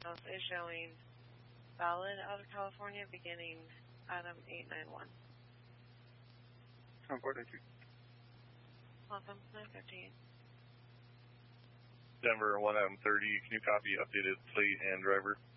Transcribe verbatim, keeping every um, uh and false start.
House is showing valid out of California, beginning Adam eight nine one. ten four, thank you. Welcome, nine fifteen. Denver one Adam thirty, can you copy updated plate and driver?